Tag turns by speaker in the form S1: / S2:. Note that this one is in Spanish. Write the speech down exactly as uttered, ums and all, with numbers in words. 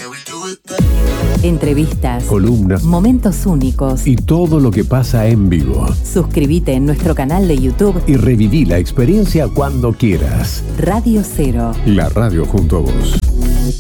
S1: Entrevistas,
S2: columnas,
S1: momentos únicos
S2: y todo lo que pasa en vivo.
S1: Suscríbete en nuestro canal de YouTube
S2: Y reviví la experiencia cuando quieras.
S1: Radio Cero.
S2: La radio junto a vos.